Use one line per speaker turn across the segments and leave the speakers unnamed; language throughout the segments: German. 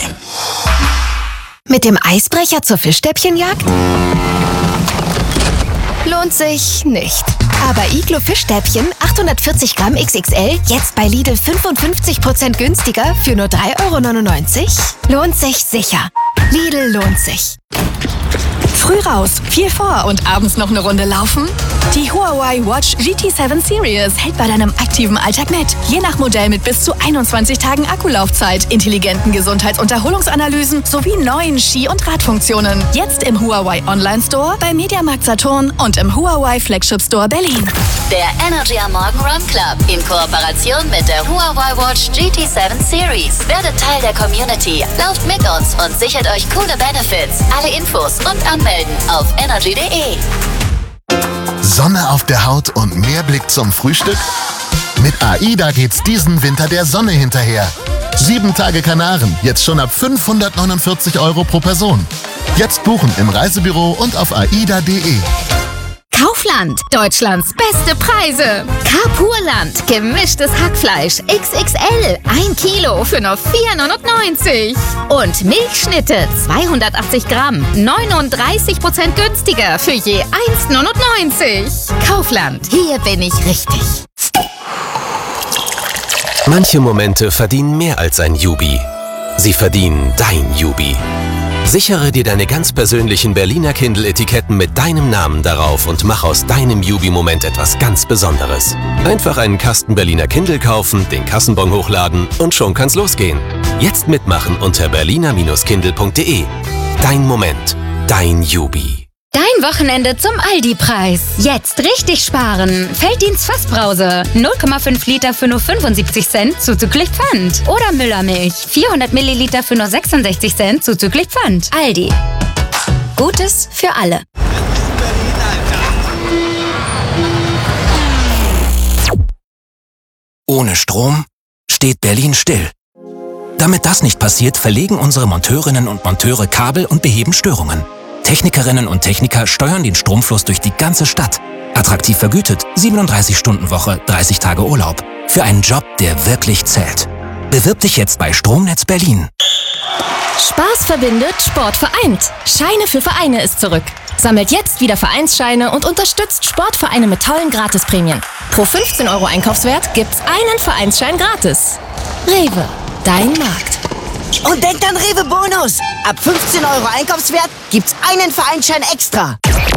Mit dem Eisbrecher zur Fischstäbchenjagd? Lohnt sich nicht. Aber Iglo Fischstäbchen 840 Gramm XXL jetzt bei Lidl 55% günstiger für nur 3,99 €? Lohnt sich sicher. Lidl lohnt sich.
Früh raus, viel vor und abends noch eine Runde laufen? Die Huawei Watch GT7 Series hält bei deinem aktiven Alltag mit. Je nach Modell mit bis zu 21 Tagen Akkulaufzeit, intelligenten Gesundheits- und Erholungsanalysen sowie neuen Ski- und Radfunktionen. Jetzt im Huawei Online Store, bei Mediamarkt Saturn und im Huawei Flagship Store Berlin.
Der Energy am Morgen Run Club in Kooperation mit der Huawei Watch GT7 Series. Werdet Teil der Community, lauft mit uns und sichert euch coole Benefits. Alle Infos und anmelden auf energy.de.
Sonne auf der Haut und mehr Blick zum Frühstück? Mit AIDA geht's diesen Winter der Sonne hinterher. 7 Tage Kanaren, jetzt schon ab 549 € pro Person. Jetzt buchen im Reisebüro und auf aida.de.
Kaufland, Deutschlands beste Preise. Carpurland, gemischtes Hackfleisch XXL, 1 Kilo für nur 4,99 €. Und Milchschnitte, 280 Gramm, 39% günstiger für je 1,99 €. Kaufland, hier bin ich richtig.
Manche Momente verdienen mehr als ein Jubi. Sie verdienen dein Jubi. Sichere dir deine ganz persönlichen Berliner Kindle-Etiketten mit deinem Namen darauf und mach aus deinem Jubi-Moment etwas ganz Besonderes. Einfach einen Kasten Berliner Kindle kaufen, den Kassenbon hochladen und schon kann's losgehen. Jetzt mitmachen unter berliner-kindle.de. Dein Moment, dein Jubi.
Dein Wochenende zum Aldi-Preis. Jetzt richtig sparen. Felddienst Fassbrause. 0,5 Liter für nur 75 Cent zuzüglich Pfand. Oder Müllermilch. 400 Milliliter für nur 66 Cent zuzüglich Pfand. Aldi. Gutes für alle.
Ohne Strom steht Berlin still. Damit das nicht passiert, verlegen unsere Monteurinnen und Monteure Kabel und beheben Störungen. Technikerinnen und Techniker steuern den Stromfluss durch die ganze Stadt. Attraktiv vergütet, 37-Stunden-Woche, 30 Tage Urlaub. Für einen Job, der wirklich zählt. Bewirb dich jetzt bei Stromnetz Berlin.
Spaß verbindet, Sport vereint. Scheine für Vereine ist zurück. Sammelt jetzt wieder Vereinsscheine und unterstützt Sportvereine mit tollen Gratisprämien. Pro 15 € Einkaufswert gibt's einen Vereinsschein gratis. Rewe, dein Markt.
Und denkt an Rewe Bonus. Ab 15 € Einkaufswert gibt's einen Vereinsschein extra.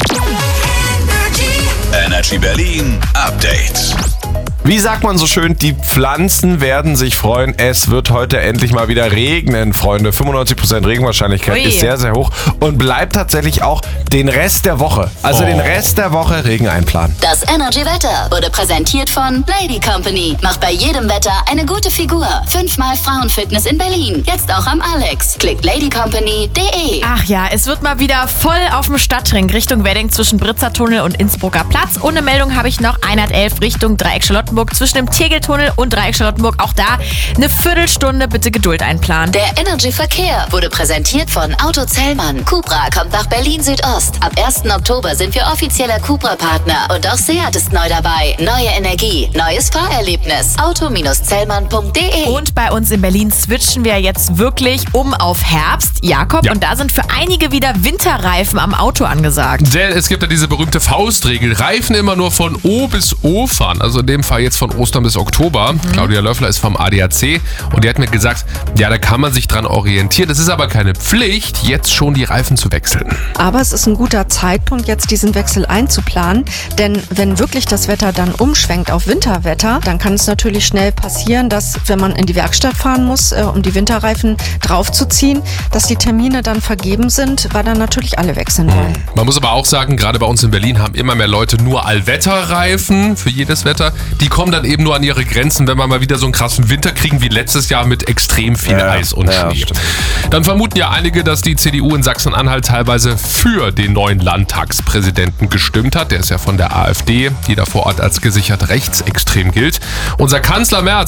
Energy Berlin Update.
Wie sagt man so schön, die Pflanzen werden sich freuen. Es wird heute endlich mal wieder regnen, Freunde. 95% Regenwahrscheinlichkeit ist sehr, sehr hoch und bleibt tatsächlich auch den Rest der Woche. Also den Rest der Woche Regen einplanen.
Das Energy-Wetter wurde präsentiert von Lady Company. Macht bei jedem Wetter eine gute Figur. 5-mal Frauenfitness in Berlin. Jetzt auch am Alex. Klickt ladycompany.de.
Ach ja, es wird mal wieder voll auf dem Stadtring Richtung Wedding zwischen Britzertunnel und Innsbrucker Platz. Ohne Meldung habe ich noch 111 Richtung Dreieck Charlottenburg zwischen dem Tegeltunnel und Dreieck Charlottenburg. Auch da eine Viertelstunde bitte Geduld einplanen.
Der Energy-Verkehr wurde präsentiert von Auto Zellmann. Cupra kommt nach Berlin Südost. Ab 1. Oktober sind wir offizieller Cupra-Partner. Und auch Seat ist neu dabei. Neue Energie, neues Fahrerlebnis. Auto-Zellmann.de.
Und bei uns in Berlin switchen wir jetzt wirklich auf Herbst, Jakob. Ja. Und da sind für einige wieder Winterreifen am Auto angesagt.
Denn es gibt ja diese berühmte Faustregel. Reifen immer nur von O bis O fahren. Also in dem Fall jetzt von Ostern bis Oktober. Claudia Löffler ist vom ADAC und die hat mir gesagt, ja, da kann man sich dran orientieren. Das ist aber keine Pflicht, jetzt schon die Reifen zu wechseln.
Aber es ist ein guter Zeitpunkt, jetzt diesen Wechsel einzuplanen, denn wenn wirklich das Wetter dann umschwenkt auf Winterwetter, dann kann es natürlich schnell passieren, dass, wenn man in die Werkstatt fahren muss, um die Winterreifen draufzuziehen, dass die Termine dann vergeben sind, weil dann natürlich alle wechseln wollen.
Man muss aber auch sagen, gerade bei uns in Berlin haben immer mehr Leute nur Allwetterreifen für jedes Wetter. Die kommen dann eben nur an ihre Grenzen, wenn wir mal wieder so einen krassen Winter kriegen wie letztes Jahr mit extrem viel Eis und Schnee. Stimmt. Dann vermuten ja einige, dass die CDU in Sachsen-Anhalt teilweise für den neuen Landtagspräsidenten gestimmt hat. Der ist ja von der AfD, die da vor Ort als gesichert rechtsextrem gilt. Unser Kanzler Merz